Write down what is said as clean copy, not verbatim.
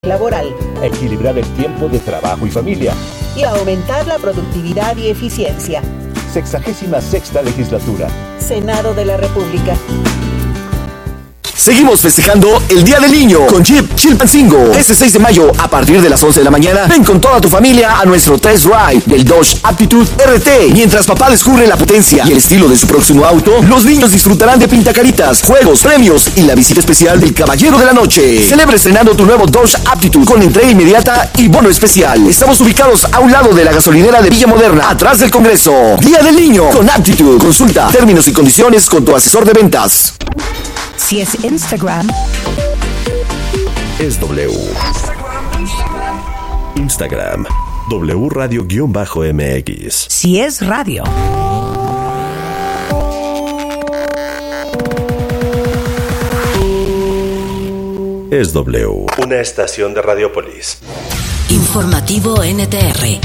laboral, equilibrar el tiempo de trabajo y familia y aumentar la productividad y eficiencia. 66ª legislatura. Senado de la República. Seguimos festejando el Día del Niño con Jeep Chilpancingo. Este 6 de mayo, a partir de las 11 de la mañana, ven con toda tu familia a nuestro test drive del Dodge Aptitude RT. Mientras papá descubre la potencia y el estilo de su próximo auto, los niños disfrutarán de pintacaritas, juegos, premios y la visita especial del Caballero de la Noche. Celebra estrenando tu nuevo Dodge Aptitude con entrega inmediata y bono especial. Estamos ubicados a un lado de la gasolinera de Villa Moderna, atrás del Congreso. Día del Niño con Aptitude. Consulta términos y condiciones con tu asesor de ventas. Si es Instagram, es W. Instagram, W Radio-MX. Si es radio, es W. Una estación de Radiopolis. Informativo NTR.